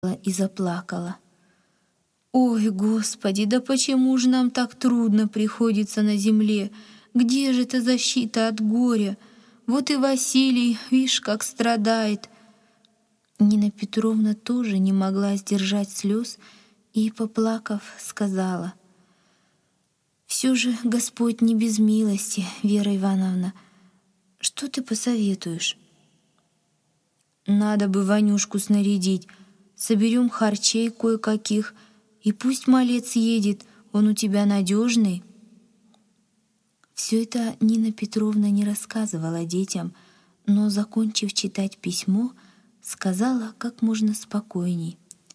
и заплакала. «Ой, Господи, да почему же нам так трудно приходится на земле? Где же эта защита от горя? Вот и Василий, вишь, как страдает». Нина Петровна тоже не могла сдержать слез и, поплакав, сказала: «Все же Господь не без милости, Вера Ивановна. Что ты посоветуешь?» «Надо бы Ванюшку снарядить. Соберем харчей кое-каких, и пусть малец едет, он у тебя надежный». Все это Нина Петровна не рассказывала детям, но, закончив читать письмо, сказала как можно спокойней: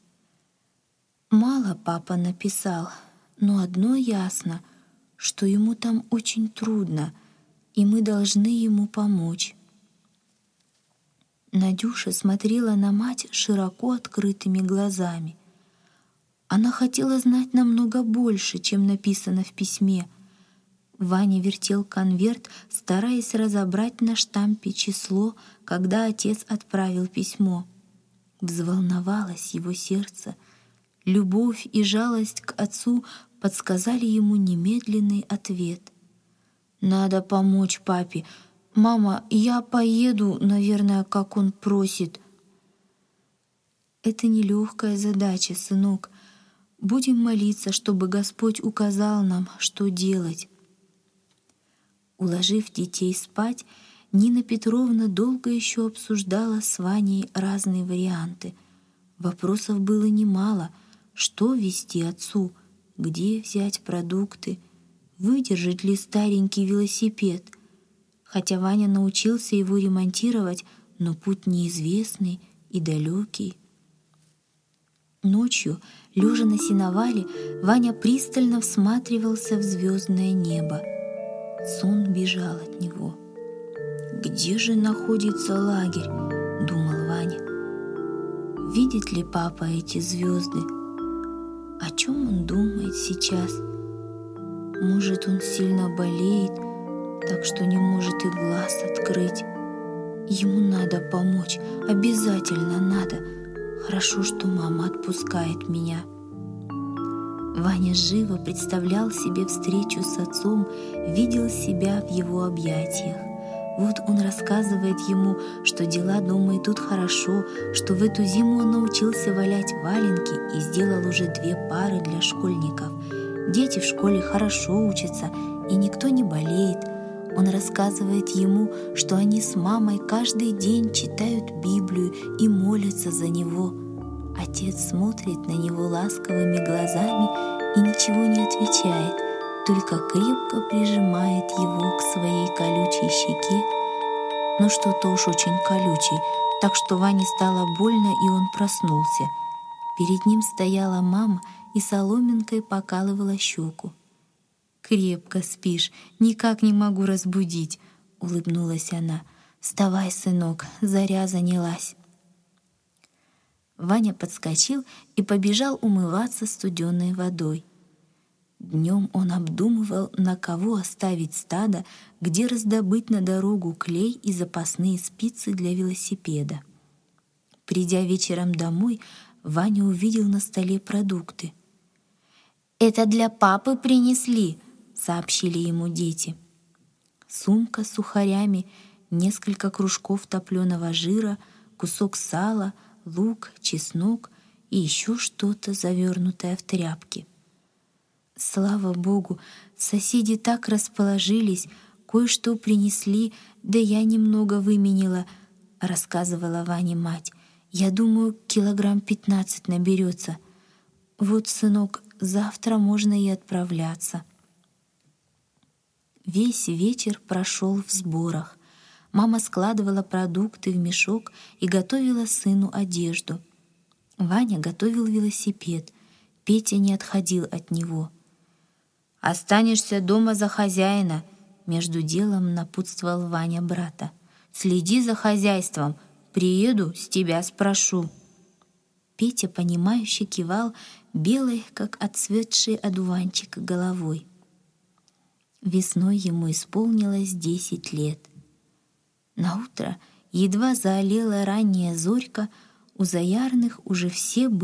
«Мало папа написал, но одно ясно, что ему там очень трудно, и мы должны ему помочь». Надюша смотрела на мать широко открытыми глазами. Она хотела знать намного больше, чем написано в письме. Ваня вертел конверт, стараясь разобрать на штампе число, когда отец отправил письмо. Взволновалось его сердце. Любовь и жалость к отцу подсказали ему немедленный ответ. «Надо помочь папе. Мама, я поеду, наверное, как он просит». «Это нелегкая задача, сынок. Будем молиться, чтобы Господь указал нам, что делать». Уложив детей спать, Нина Петровна долго еще обсуждала с Ваней разные варианты. Вопросов было немало. Что везти отцу? Где взять продукты? Выдержит ли старенький велосипед? Хотя Ваня научился его ремонтировать, но путь неизвестный и далекий. Ночью, лежа на сеновале, Ваня пристально всматривался в звездное небо. Сон бежал от него. «Где же находится лагерь?» — думал Ваня. «Видит ли папа эти звезды? О чем он думает сейчас? Может, он сильно болеет, так что не может и глаз открыть. Ему надо помочь, обязательно надо. Хорошо, что мама отпускает меня». Ваня живо представлял себе встречу с отцом, видел себя в его объятиях. Вот он рассказывает ему, что дела дома идут хорошо, что в эту зиму он научился валять валенки и сделал уже 2 пары для школьников. Дети в школе хорошо учатся, и никто не болеет. Он рассказывает ему, что они с мамой каждый день читают Библию и молятся за него. Отец смотрит на него ласковыми глазами и ничего не отвечает, только крепко прижимает его к своей колючей щеке. Ну что-то уж очень колючей, так что Ване стало больно, и он проснулся. Перед ним стояла мама и соломинкой покалывала щеку. «Крепко спишь, никак не могу разбудить», — улыбнулась она. «Вставай, сынок, заря занялась». Ваня подскочил и побежал умываться студеной водой. Днем он обдумывал, на кого оставить стадо, где раздобыть на дорогу клей и запасные спицы для велосипеда. Придя вечером домой, Ваня увидел на столе продукты. «Это для папы принесли», — сообщили ему дети. Сумка с сухарями, несколько кружков топленого жира, кусок сала, лук, чеснок и еще что-то, завернутое в тряпки. «Слава Богу, соседи так расположились, кое-что принесли, да я немного выменила», — рассказывала Ване мать. «Я думаю, 15 килограмм наберется. Вот, сынок, завтра можно и отправляться». Весь вечер прошел в сборах. Мама складывала продукты в мешок и готовила сыну одежду. Ваня готовил велосипед. Петя не отходил от него. «Останешься дома за хозяина», — между делом напутствовал Ваня брата. «Следи за хозяйством. Приеду, с тебя спрошу». Петя, понимающе кивал, белой, как отцветший одуванчик, головой. Весной ему исполнилось 10 лет. Наутро, едва заолела ранняя зорька, У Заярных уже все были